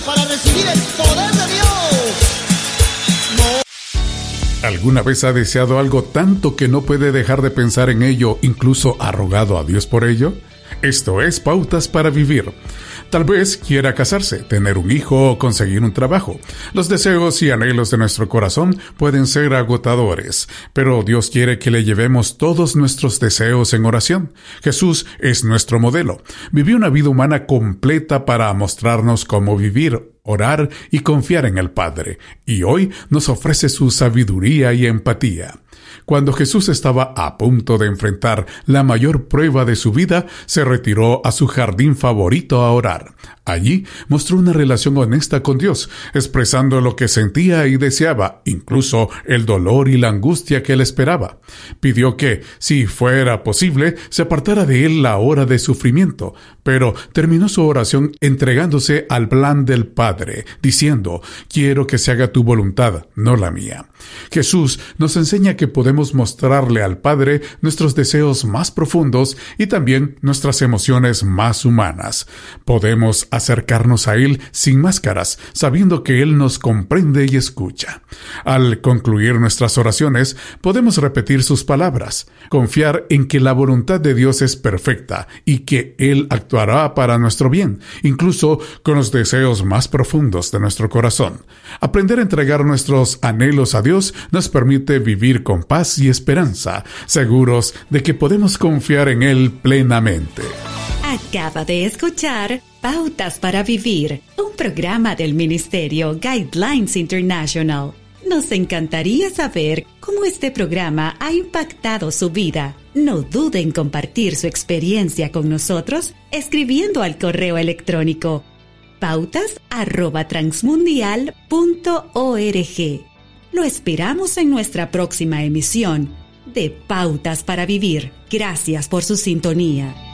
Para recibir el poder de Dios. ¿Alguna vez ha deseado algo tanto que no puede dejar de pensar en ello, incluso ha rogado a Dios por ello? Esto es Pautas para Vivir. Tal vez quiera casarse, tener un hijo o conseguir un trabajo. Los deseos y anhelos de nuestro corazón pueden ser agotadores, pero Dios quiere que le llevemos todos nuestros deseos en oración. Jesús es nuestro modelo. Vivió una vida humana completa para mostrarnos cómo vivir, orar y confiar en el Padre, y hoy nos ofrece su sabiduría y empatía. Cuando Jesús estaba a punto de enfrentar la mayor prueba de su vida, se retiró a su jardín favorito a orar. Allí mostró una relación honesta con Dios, expresando lo que sentía y deseaba, incluso el dolor y la angustia que le esperaba. Pidió que, si fuera posible, se apartara de él la hora de sufrimiento, pero terminó su oración entregándose al plan del Padre, diciendo: «Quiero que se haga tu voluntad, no la mía». Jesús nos enseña que podemos mostrarle al Padre nuestros deseos más profundos y también nuestras emociones más humanas. Podemos acercarnos a Él sin máscaras, sabiendo que Él nos comprende y escucha. Al concluir nuestras oraciones, podemos repetir sus palabras, confiar en que la voluntad de Dios es perfecta y que Él actuará para nuestro bien, incluso con los deseos más profundos de nuestro corazón. Aprender a entregar nuestros anhelos a Dios nos permite vivir con paz y esperanza, seguros de que podemos confiar en Él plenamente. Acaba de escuchar Pautas para Vivir, un programa del Ministerio Guidelines International. Nos encantaría saber cómo este programa ha impactado su vida. No dude en compartir su experiencia con nosotros escribiendo al correo electrónico pautas@transmundial.org. Lo esperamos en nuestra próxima emisión de Pautas para Vivir. Gracias por su sintonía.